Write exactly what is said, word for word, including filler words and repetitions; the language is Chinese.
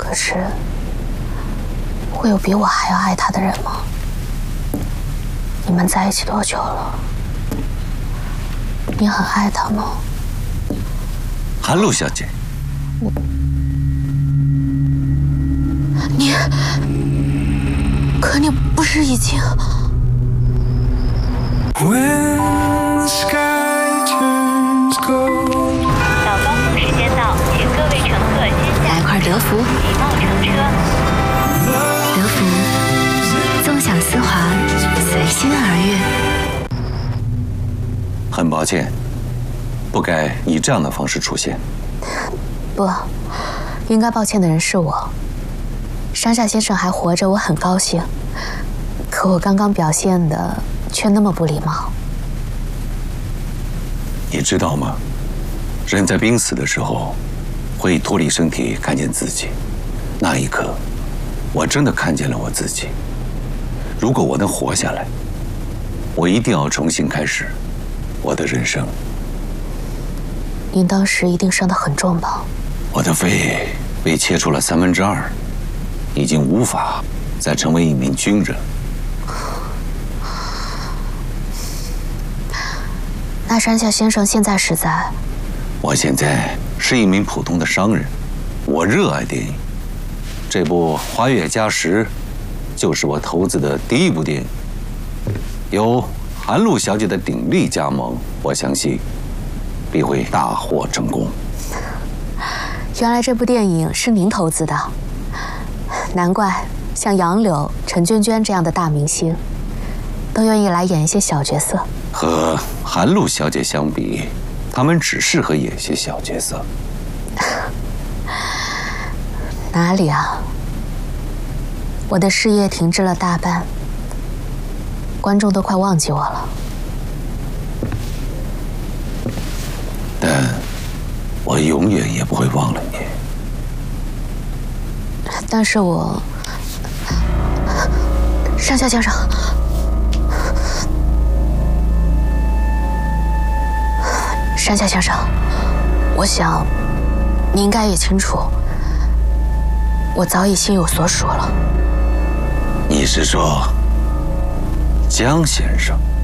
可是，会有比我还要爱他的人吗？你们在一起多久了？你很爱他吗？ 韩露小姐， 我，你，可你不是已经？ 到高速时间到，请各位乘客先下。 来块德芙， 礼貌乘车。 德芙，纵享丝滑，随心而悦。 很抱歉，不该以这样的方式出现。 不，应该抱歉的人是我。山下先生还活着，我很高兴。可我刚刚表现的却那么不礼貌。 你知道吗？人在濒死的时候，会脱离身体看见自己。那一刻，我真的看见了我自己。如果我能活下来，我一定要重新开始我的人生。 您当时一定伤得很重吧？ 我的肺被切出了三分之二，已经无法再成为一名军人。 那山下先生现在是在？ 我现在是一名普通的商人，我热爱电影。这部《花月加时》就是我投资的第一部电影，由韩露小姐的鼎力加盟，我相信必会大获成功。 原来这部电影是您投资的，难怪像杨柳、陈娟娟这样的大明星，都愿意来演一些小角色。 和韩露小姐相比，他们只适合演些小角色。 哪里啊？我的事业停滞了大半，观众都快忘记我了。 但我永远也不会忘了你。 但是我，山下先生，山下先生，我想你应该也清楚，我早已心有所属了。 你是说江先生？